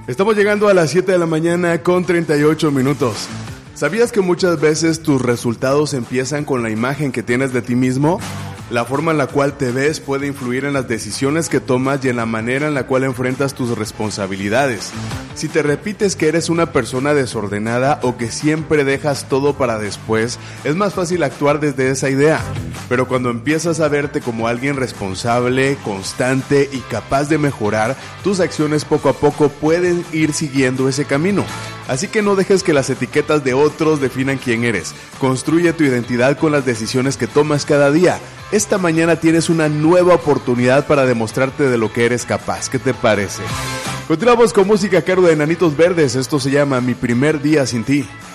Estamos llegando a las 7 de la mañana con 38 minutos. ¿Sabías que muchas veces tus resultados empiezan con la imagen que tienes de ti mismo? La forma en la cual te ves puede influir en las decisiones que tomas y en la manera en la cual enfrentas tus responsabilidades. Si te repites que eres una persona desordenada o que siempre dejas todo para después, es más fácil actuar desde esa idea. Pero cuando empiezas a verte como alguien responsable, constante y capaz de mejorar, tus acciones poco a poco pueden ir siguiendo ese camino. Así que no dejes que las etiquetas de otros definan quién eres. Construye tu identidad con las decisiones que tomas cada día. Esta mañana tienes una nueva oportunidad para demostrarte de lo que eres capaz. ¿Qué te parece? Continuamos con música a cargo de Enanitos Verdes. Esto se llama Mi Primer Día Sin Ti.